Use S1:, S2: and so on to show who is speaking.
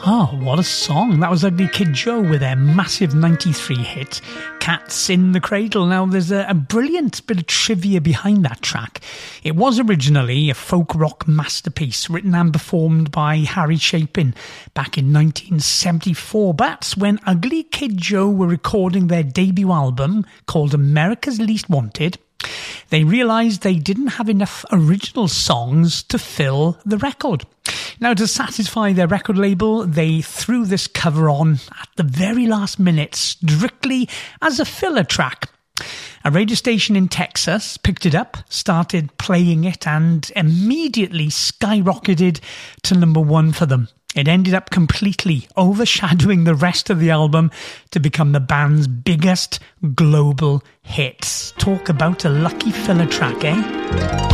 S1: Oh, what a song. That was Ugly Kid Joe with their massive 93 hit, Cats in the Cradle. Now, there's a brilliant bit of trivia behind that track. It was originally a folk rock masterpiece written and performed by Harry Chapin back in 1974. But when Ugly Kid Joe were recording their debut album called America's Least Wanted, they realised they didn't have enough original songs to fill the record. Now, to satisfy their record label, they threw this cover on at the very last minute, strictly as a filler track. A radio station in Texas picked it up, started playing it, and immediately skyrocketed to number one for them. It ended up completely overshadowing the rest of the album to become the band's biggest global hit. Talk about a lucky filler track, eh?